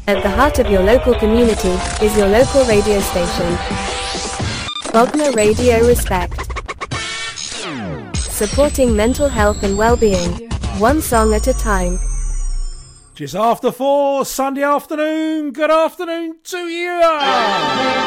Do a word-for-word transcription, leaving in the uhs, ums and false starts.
At the heart of your local community is your local radio station. Bognor Radio Respect. Supporting mental health and well-being, one song at a time. Just after four, Sunday afternoon. Good afternoon to you.